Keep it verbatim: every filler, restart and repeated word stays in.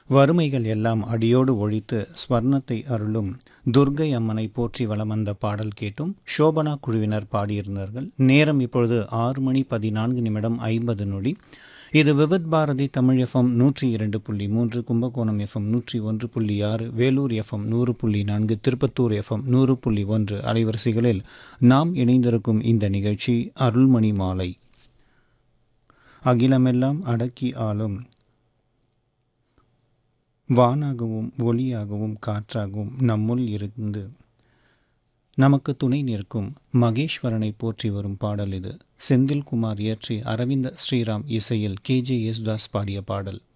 வறுமைகள் எல்லாம் அடியோடு ஒழித்து ஸ்வர்ணத்தை அருளும் துர்க்கை அம்மனை போற்றி வலம் வந்த பாடல் கேட்டும் ஷோபனா குழுவினர் பாடியிருந்தார்கள். நேரம் இப்பொழுது ஆறு மணி பதினான்கு நிமிடம் ஐம்பது நொடி. இது விவித் பாரதி தமிழ் எஃப்எம் நூற்றி இரண்டு புள்ளி மூன்று, கும்பகோணம் எஃப்எம் நூற்றி ஒன்று புள்ளி ஆறு, வேலூர் எஃப்எம் நூறு புள்ளி நான்கு, திருப்பத்தூர் எஃப்எம் நூறு புள்ளி ஒன்று அலைவரிசைகளில் நாம் இணைந்திருக்கும் இந்த நிகழ்ச்சி அருள்மணி மாலை. அகிலமெல்லாம் அடக்கி ஆளும் வானாகவும் ஒளியாகவும் காற்றாகவும் நம்முள் இருந்து நமக்கு துணை நிற்கும் மகேஸ்வரனை போற்றி வரும் பாடல் இது. செந்தில்குமார் இயற்றி அரவிந்த ஸ்ரீராம் இசையில் கே ஜே யேசுதாஸ் பாடிய பாடல்.